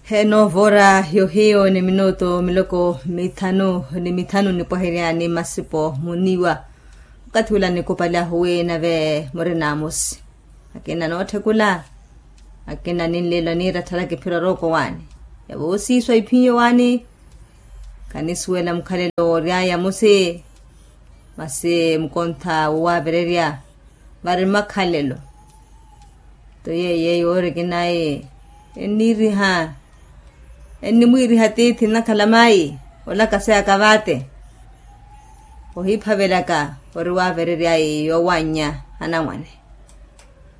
Heno vora hiyo ni minuto miloko mitano ni poheria ni masipo muniwa katula ni kopala huwe na ve morenamos akina note kula akina ninlelo ni ratala ke piraroko wani yabo si so ipinyo wani kaniswela mkhalelo ya mose mase mkonta wa bereria bari makhalelo to ye ore kinae eniri ha eni mwiri hatithi na kalamai wala kasea kabate ohiphabelaka oriwa bereria yo wanya anangwane